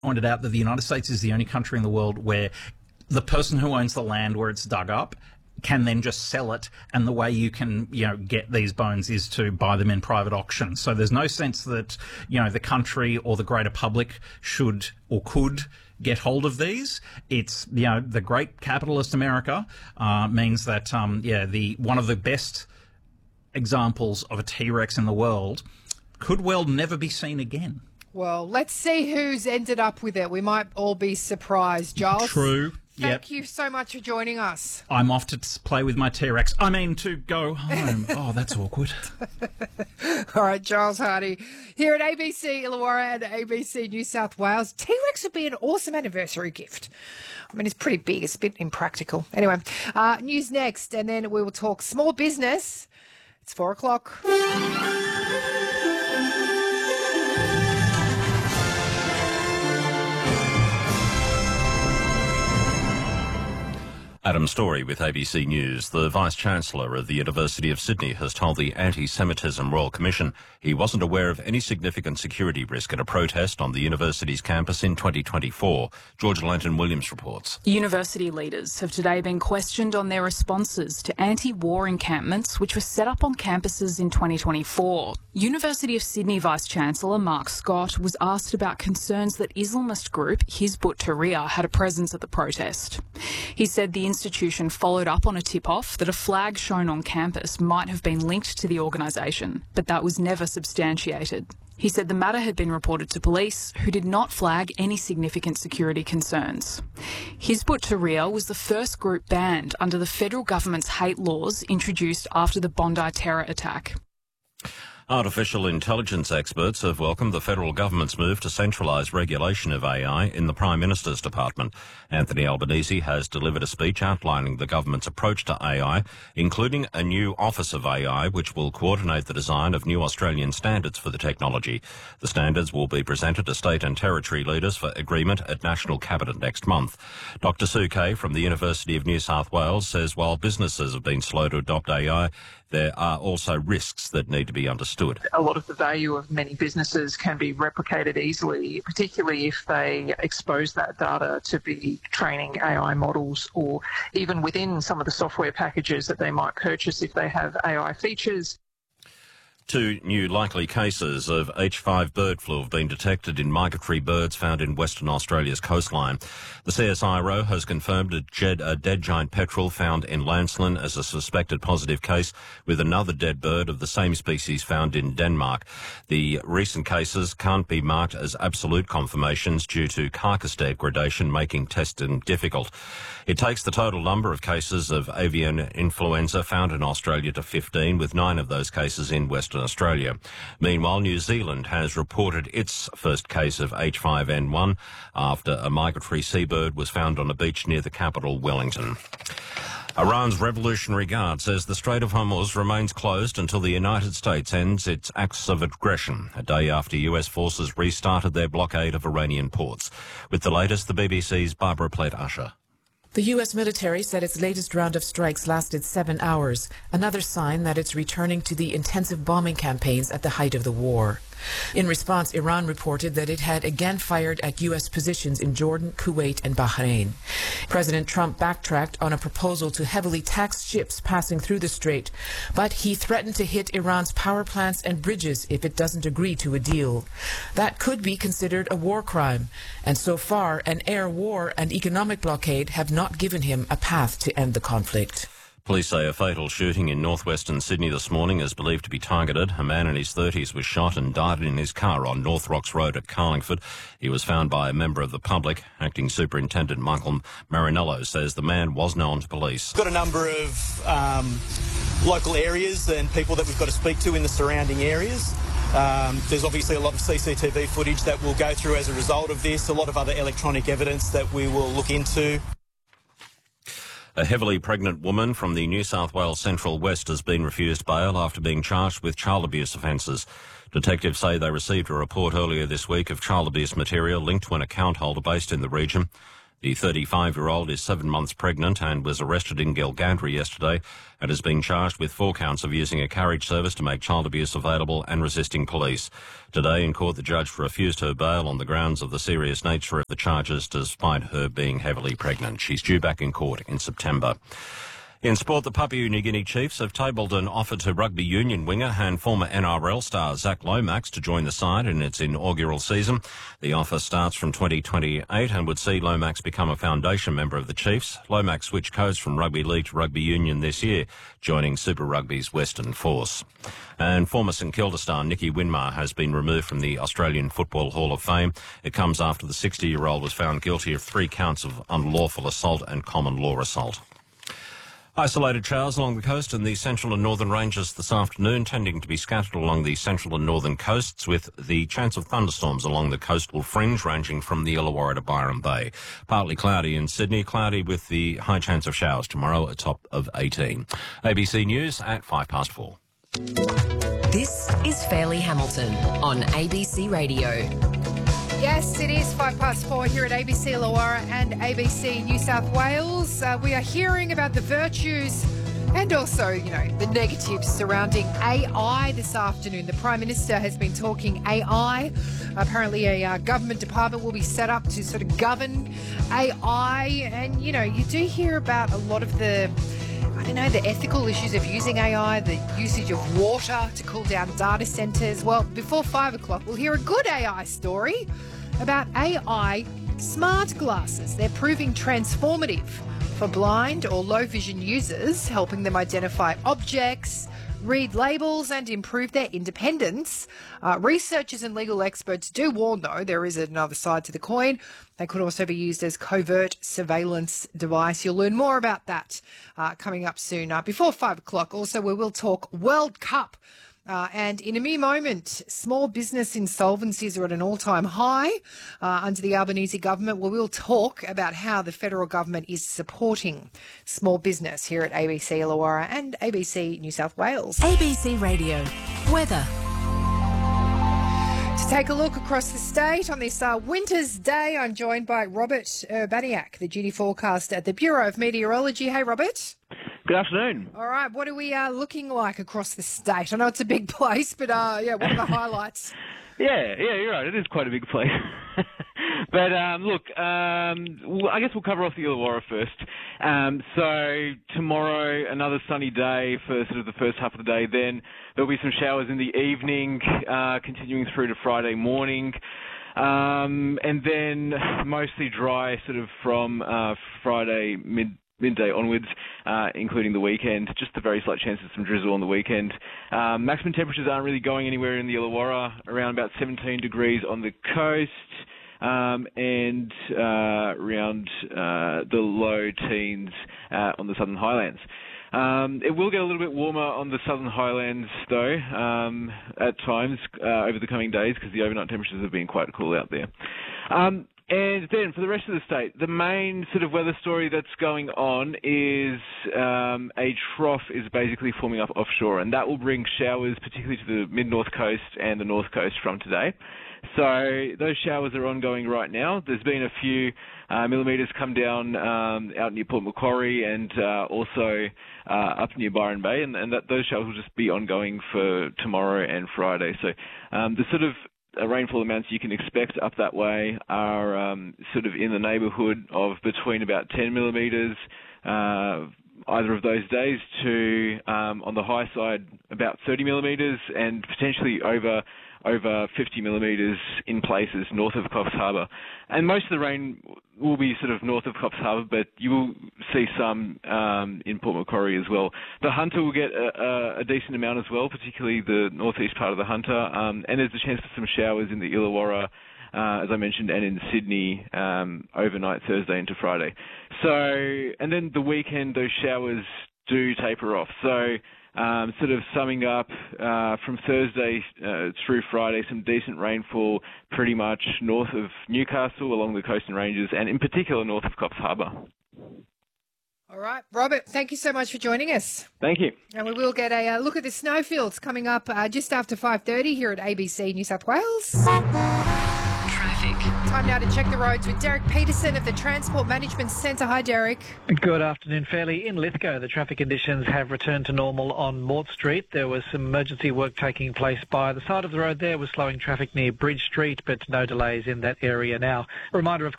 pointed out that the United States is the only country in the world where the person who owns the land where it's dug up can then just sell it, and the way you can, get these bones is to buy them in private auction. So there's no sense that, the country or the greater public should or could get hold of these. It's, the great capitalist America means that, one of the best examples of a T-Rex in the world could well never be seen again. Well, let's see who's ended up with it. We might all be surprised, Giles. True. Thank you so much for joining us. I'm off to play with my T-Rex. I mean, to go home. Oh, that's awkward. All right, Giles Hardy here at ABC Illawarra and ABC New South Wales. T-Rex would be an awesome anniversary gift. I mean, it's pretty big. It's a bit impractical. Anyway, news next, and then we will talk small business. It's 4 o'clock. Adam Story with ABC News. The Vice-Chancellor of the University of Sydney has told the Anti-Semitism Royal Commission he wasn't aware of any significant security risk at a protest on the university's campus in 2024. Georgia Langton-Williams reports. University leaders have today been questioned on their responses to anti-war encampments which were set up on campuses in 2024. University of Sydney Vice-Chancellor Mark Scott was asked about concerns that Islamist group Hizb ut-Tahrir had a presence at the protest. He said the institution followed up on a tip-off that a flag shown on campus might have been linked to the organisation, but that was never substantiated. He said the matter had been reported to police, who did not flag any significant security concerns. Hizb ut-Tahrir was the first group banned under the federal government's hate laws introduced after the Bondi terror attack. Artificial intelligence experts have welcomed the federal government's move to centralise regulation of AI in the Prime Minister's Department. Anthony Albanese has delivered a speech outlining the government's approach to AI, including a new Office of AI, which will coordinate the design of new Australian standards for the technology. The standards will be presented to state and territory leaders for agreement at National Cabinet next month. Dr Sue Kay from the University of New South Wales says while businesses have been slow to adopt AI, there are also risks that need to be understood. A lot of the value of many businesses can be replicated easily, particularly if they expose that data to be training AI models, or even within some of the software packages that they might purchase if they have AI features. 2 new likely cases of H5 bird flu have been detected in migratory birds found in Western Australia's coastline. The CSIRO has confirmed a dead giant petrel found in Landsland as a suspected positive case, with another dead bird of the same species found in Denmark. The recent cases can't be marked as absolute confirmations due to carcass degradation, making testing difficult. It takes the total number of cases of avian influenza found in Australia to 15, with 9 of those cases in Western Australia. Meanwhile, New Zealand has reported its first case of H5N1 after a migratory seabird was found on a beach near the capital, Wellington. Iran's Revolutionary Guard says the Strait of Hormuz remains closed until the United States ends its acts of aggression, a day after US forces restarted their blockade of Iranian ports. With the latest, the BBC's Barbara Plett-Usher. The U.S. military said its latest round of strikes lasted 7 hours, another sign that it's returning to the intensive bombing campaigns at the height of the war. In response, Iran reported that it had again fired at U.S. positions in Jordan, Kuwait, and Bahrain. President Trump backtracked on a proposal to heavily tax ships passing through the strait, but he threatened to hit Iran's power plants and bridges if it doesn't agree to a deal. That could be considered a war crime, and so far, an air war and economic blockade have not given him a path to end the conflict. Police say a fatal shooting in northwestern Sydney this morning is believed to be targeted. A man in his 30s was shot and died in his car on North Rocks Road at Carlingford. He was found by a member of the public. Acting Superintendent Michael Marinello says the man was known to police. We've got a number of local areas and people that we've got to speak to in the surrounding areas. There's obviously a lot of CCTV footage that we'll go through as a result of this, a lot of other electronic evidence that we will look into. A heavily pregnant woman from the New South Wales Central West has been refused bail after being charged with child abuse offences. Detectives say they received a report earlier this week of child abuse material linked to an account holder based in the region. The 35-year-old is 7 months pregnant and was arrested in Gilgandra yesterday and is being charged with 4 counts of using a carriage service to make child abuse available and resisting police. Today in court, the judge refused her bail on the grounds of the serious nature of the charges despite her being heavily pregnant. She's due back in court in September. In sport, the Papua New Guinea Chiefs have tabled an offer to rugby union winger and former NRL star Zach Lomax to join the side in its inaugural season. The offer starts from 2028 and would see Lomax become a foundation member of the Chiefs. Lomax switched codes from rugby league to rugby union this year, joining Super Rugby's Western Force. And former St Kilda star Nicky Winmar has been removed from the Australian Football Hall of Fame. It comes after the 60-year-old was found guilty of 3 counts of unlawful assault and common law assault. Isolated showers along the coast and the central and northern ranges this afternoon, tending to be scattered along the central and northern coasts, with the chance of thunderstorms along the coastal fringe ranging from the Illawarra to Byron Bay. Partly cloudy in Sydney, cloudy with the high chance of showers tomorrow, a top of 18. ABC News at 4:05. This is Fairleigh Hamilton on ABC Radio. Yes, it is 4:05 here at ABC Illawarra and ABC New South Wales. We are hearing about the virtues and also, the negatives surrounding AI this afternoon. The Prime Minister has been talking AI. Apparently a government department will be set up to sort of govern AI. And, you do hear about a lot of the ethical issues of using AI, the usage of water to cool down data centres. Well, before 5 o'clock, we'll hear a good AI story about AI smart glasses. They're proving transformative for blind or low vision users, helping them identify objects, read labels and improve their independence. Researchers and legal experts do warn, though, there is another side to the coin. They could also be used as covert surveillance device. You'll learn more about that coming up soon. Before 5 o'clock, also, we will talk World Cup. And in a mere moment, small business insolvencies are at an all-time high under the Albanese government. We will talk about how the federal government is supporting small business here at ABC Illawarra and ABC New South Wales. ABC Radio. Weather. To take a look across the state on this winter's day, I'm joined by Robert Urbaniak, the duty forecaster at the Bureau of Meteorology. Hey, Robert. Good afternoon. All right, what are we looking like across the state? I know it's a big place, but what are the highlights? Yeah, you're right. It is quite a big place. But look, I guess we'll cover off the Illawarra first. So tomorrow, another sunny day for sort of the first half of the day. Then there'll be some showers in the evening, continuing through to Friday morning. And then mostly dry sort of from Friday midday onwards, including the weekend. Just a very slight chance of some drizzle on the weekend. Maximum temperatures aren't really going anywhere in the Illawarra, around about 17 degrees on the coast, and around the low teens on the Southern Highlands. It will get a little bit warmer on the Southern Highlands, though, at times over the coming days, because the overnight temperatures have been quite cool out there. And then for the rest of the state, the main sort of weather story that's going on is a trough is basically forming up offshore, and that will bring showers, particularly to the mid-north coast and the north coast from today. So those showers are ongoing right now. There's been a few millimetres come down out near Port Macquarie and also up near Byron Bay, and those showers will just be ongoing for tomorrow and Friday. So the sort of rainfall amounts you can expect up that way are sort of in the neighbourhood of between about 10 millimetres either of those days to, on the high side, about 30 millimetres and potentially over 50 millimetres in places north of Coffs Harbour. And most of the rain will be sort of north of Coffs Harbour, but you will see some in Port Macquarie as well. The Hunter will get a decent amount as well, particularly the northeast part of the Hunter, and there's a chance for some showers in the Illawarra, as I mentioned, and in Sydney overnight Thursday into Friday. So, and then the weekend, those showers do taper off. So, sort of summing up, from Thursday through Friday, some decent rainfall pretty much north of Newcastle along the coastal ranges, and in particular north of Coffs Harbour. All right, Robert, thank you so much for joining us. Thank you. And we will get a look at the snowfields coming up just after 5:30 here at ABC New South Wales. Traffic. Time now to check the roads with Derek Peterson of the Transport Management Centre. Hi, Derek. Good afternoon, Fairly. In Lithgow, the traffic conditions have returned to normal on Mort Street. There was some emergency work taking place by the side of the road there, was slowing traffic near Bridge Street, but no delays in that area now. A reminder, of course,